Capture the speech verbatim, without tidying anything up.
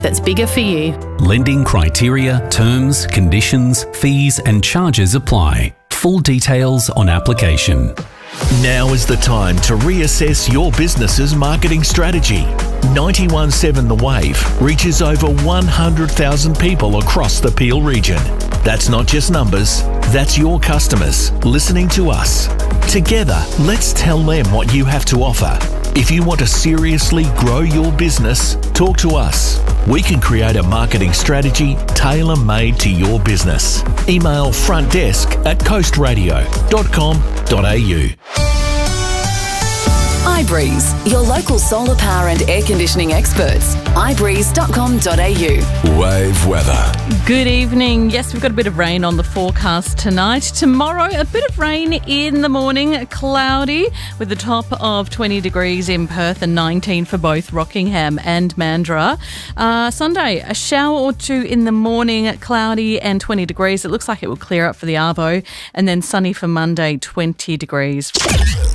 that's bigger for you. Lending criteria, terms, conditions, fees and charges apply. Full details on application. Now is the time to reassess your business's marketing strategy. ninety-one point seven The Wave reaches over one hundred thousand people across the Peel region. That's not just numbers, that's your customers listening to us. Together, let's tell them what you have to offer. If you want to seriously grow your business, talk to us. We can create a marketing strategy tailor-made to your business. Email frontdesk at coastradio dot com dot a u. iBreeze, your local solar power and air conditioning experts. i breeze dot com dot a u. Wave weather. Good evening. Yes, we've got a bit of rain on the forecast tonight. Tomorrow, a bit of rain in the morning, cloudy with a top of twenty degrees in Perth and nineteen for both Rockingham and Mandurah. Uh, Sunday, a shower or two in the morning, cloudy and twenty degrees. It looks like it will clear up for the Arvo. And then sunny for Monday, twenty degrees.